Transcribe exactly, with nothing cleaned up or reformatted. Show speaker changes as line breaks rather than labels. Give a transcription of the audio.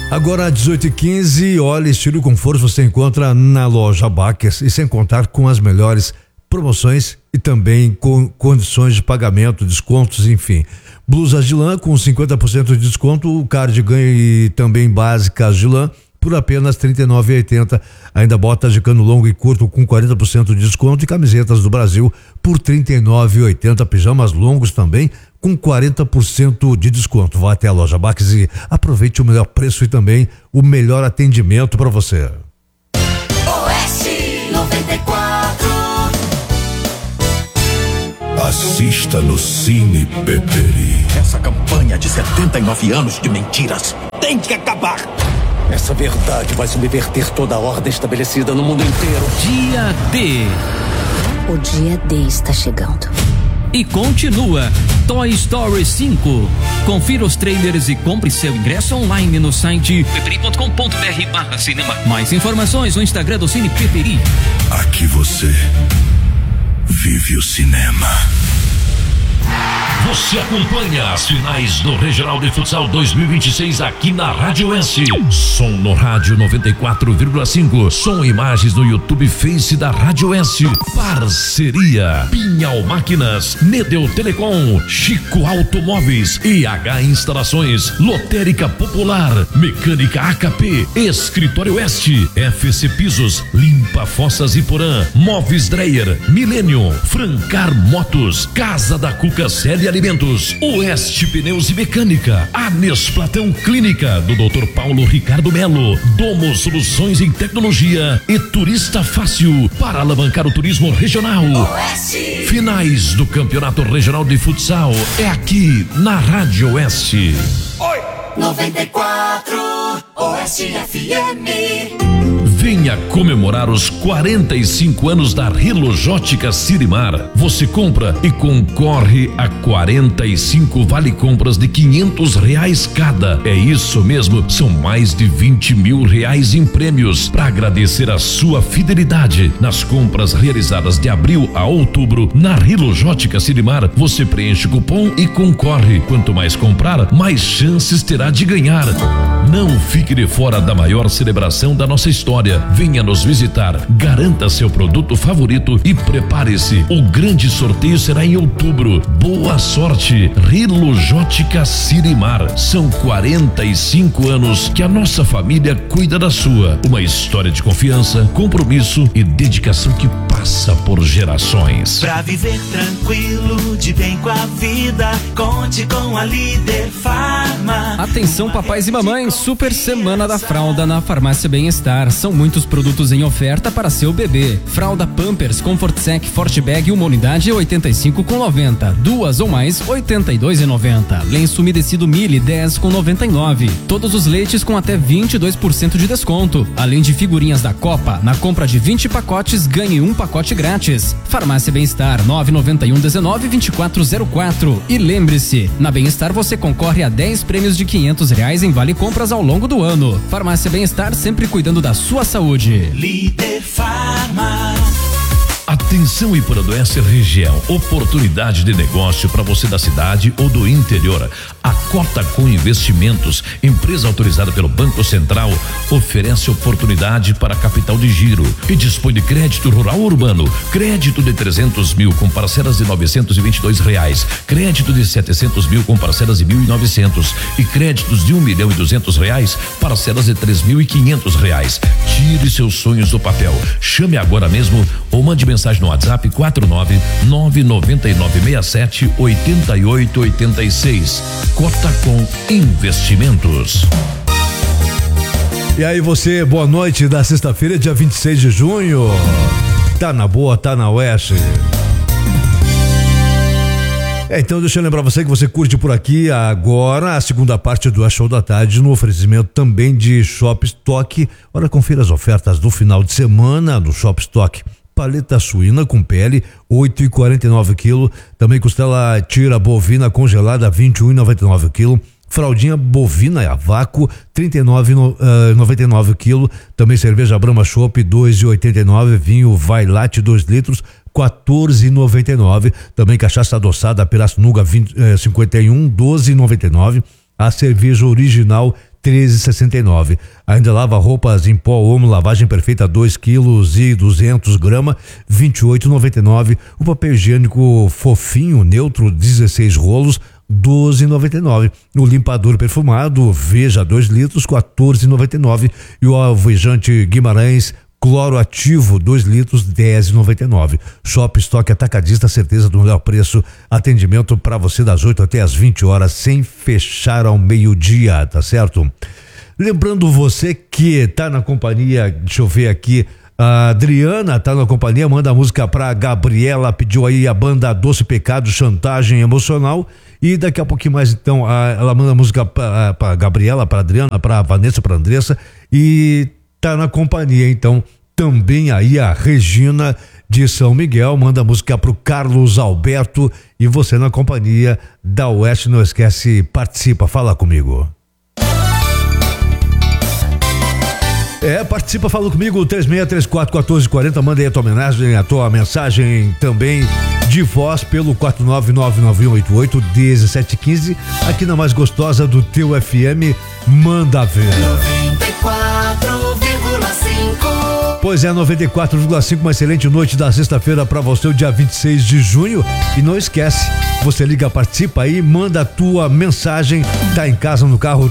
Agora dezoito e quinze, olha, estilo com força você encontra na loja Baques e sem contar com as melhores promoções e também com condições de pagamento, descontos, enfim. Blusas de lã com cinquenta por cento de desconto, cardigan e também básicas de lã por apenas trinta e nove reais e oitenta centavos. Ainda botas de cano longo e curto com quarenta por cento de desconto e camisetas do Brasil por trinta e nove reais e oitenta centavos. Pijamas longos também com quarenta por cento de desconto. Vá até a loja Baques e aproveite o melhor preço e também o melhor atendimento para você.
Oeste noventa e quatro.
Assista no Cine Peperi.
Essa campanha de setenta e nove anos de mentiras tem que acabar. Essa verdade vai subverter toda a ordem estabelecida no mundo inteiro.
Dia D.
O dia D está chegando.
E continua Toy Story cinco. Confira os trailers e compre seu ingresso online no site peperi ponto com ponto br barra cinema. Mais informações no Instagram do Cine Peperi.
Aqui você vive o cinema.
Você acompanha as finais do Regional de Futsal dois mil e vinte e seis aqui na Rádio S. Som no rádio noventa e quatro vírgula cinco. Som e imagens no YouTube Face da Rádio S. Parceria Pinhal Máquinas, Nedeu Telecom, Chico Automóveis, E H Instalações, Lotérica Popular, Mecânica A K P, Escritório Oeste, F C Pisos, Limpa Fossas e Porã, Móveis Dreyer, Milênio, Francar Motos, Casa da Cuca Série Alimentos, Oeste Pneus e Mecânica, Anes Platão Clínica, do doutor Paulo Ricardo Melo, Domo Soluções em Tecnologia e Turista Fácil, para alavancar o turismo regional.
Oeste.
Finais do Campeonato Regional de Futsal é aqui na Rádio Oeste.
Oi. noventa e quatro Oeste F M.
Venha comemorar os quarenta e cinco anos da Rilojótica Sirimar. Você compra e concorre a quarenta e cinco vale compras de quinhentos reais cada. É isso mesmo, são mais de vinte mil reais em prêmios. Para agradecer a sua fidelidade nas compras realizadas de abril a outubro na Rilojótica Sirimar, você preenche o cupom e concorre. Quanto mais comprar, mais chances terá de ganhar. Não fique de fora da maior celebração da nossa história. Venha nos visitar, garanta seu produto favorito e prepare-se. O grande sorteio será em outubro. Boa sorte, Rilojótica Sirimar. São quarenta e cinco anos que a nossa família cuida da sua. Uma história de confiança, compromisso e dedicação que passa por gerações.
Pra viver tranquilo, de bem com a vida, conte com a Líder Farma.
Atenção papais e mamães, super semana da fralda na Farmácia Bem-Estar. São muitos produtos em oferta para seu bebê. Fralda Pampers Comfort Sec Forte Bag, uma unidade oitenta e cinco com noventa. Duas ou mais oitenta e dois e noventa. Lenço umedecido Mili dez com noventa e nove. Todos os leites com até vinte e dois por cento de desconto. Além de figurinhas da Copa, na compra de vinte pacotes ganhe um pacote grátis. Farmácia Bem-Estar nove nove um dezenove vinte e quatro zero quatro. E lembre-se, na Bem-Estar você concorre a dez prêmios de quinhentos reais em vale compras ao longo do ano. Farmácia Bem-Estar, sempre cuidando da sua saúde.
Líder Farma.
Atenção Ipuranduense região, oportunidade de negócio para você da cidade ou do interior. A Cotacom Investimentos, empresa autorizada pelo Banco Central, oferece oportunidade para capital de giro e dispõe de crédito rural urbano, crédito de trezentos mil com parcelas de novecentos e vinte e dois reais, crédito de setecentos mil com parcelas de mil e novecentos e créditos de um milhão e duzentos reais, parcelas de três mil e quinhentos reais. Tire seus sonhos do papel. Chame agora mesmo ou mande mensagem no WhatsApp quatro nove nove nove nove seis sete oito oito oito seis. Cotacom Investimentos.
E aí você, boa noite da sexta-feira, dia vinte e seis de junho. Tá na boa, tá na Oeste. É, então deixa eu lembrar você que você curte por aqui agora a segunda parte do Show da Tarde, no oferecimento também de Shop Stock. Ora, confira as ofertas do final de semana no Shop Stock. Paleta suína com pele, oito e quarenta e nove quilo. Também costela tira bovina congelada, vinte e um e noventa e nove quilo. Fraldinha bovina a vácuo, trinta e nove e noventa e nove quilo. Também cerveja Brahma Chopp, dois e oitenta e nove. Vinho Vai Latte, dois litros, quatorze e noventa e nove. Também cachaça adoçada Pirassununga, cinquenta e um, doze e noventa e nove. A cerveja original treze e sessenta e nove. Ainda lava roupas em pó Omo, lavagem perfeita dois quilos e duzentos gramas, vinte e oito e noventa e nove. O papel higiênico fofinho neutro, dezesseis rolos, doze e noventa e nove. O limpador perfumado Veja dois litros, quatorze e noventa e nove. E o alvejante Guimarães cloro ativo dois litros, dez e noventa e nove. Shop Estoque Atacadista, certeza do melhor preço. Atendimento para você das oito até as vinte horas, sem fechar ao meio-dia, tá certo? Lembrando você que tá na companhia, deixa eu ver aqui, a Adriana tá na companhia, manda a música pra Gabriela, pediu aí a banda Doce Pecado, Chantagem Emocional. E daqui a pouquinho mais, então, a, ela manda a música pra, pra Gabriela, pra Adriana, pra Vanessa, pra Andressa. E tá na companhia, então, também aí a Regina de São Miguel, manda a música pro Carlos Alberto. E você na companhia da Oeste, não esquece, participa, fala comigo. É, participa, fala comigo, três seis três quatro, um quatro quatro zero, manda aí a tua homenagem, a tua mensagem também de voz pelo quatro nove nove nove um oito oito um sete um cinco, aqui na mais gostosa do teu F M, manda ver.
noventa e quatro vírgula cinco.
Pois é, noventa e quatro vírgula cinco, uma excelente noite da sexta-feira pra você, o dia vinte e seis de junho. E não esquece, você liga, participa aí, manda a tua mensagem, tá em casa, no carro,